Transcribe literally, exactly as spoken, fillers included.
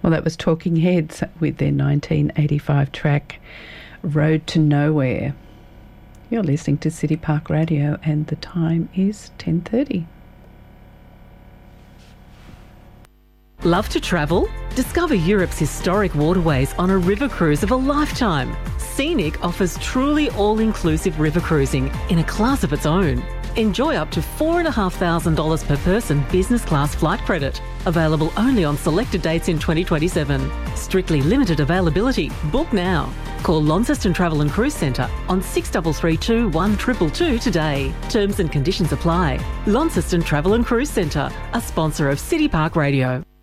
Well, that was Talking Heads with their nineteen eighty-five track Road to Nowhere. You're listening to City Park Radio and the time is ten thirty. Love to travel? Discover Europe's historic waterways on a river cruise of a lifetime. Scenic offers truly all-inclusive river cruising in a class of its own. Enjoy up to four thousand five hundred dollars per person business class flight credit. Available only on selected dates in twenty twenty-seven. Strictly limited availability. Book now. Call Launceston Travel and Cruise Centre on six three three two, one two two two today. Terms and conditions apply. Launceston Travel and Cruise Centre, a sponsor of City Park Radio.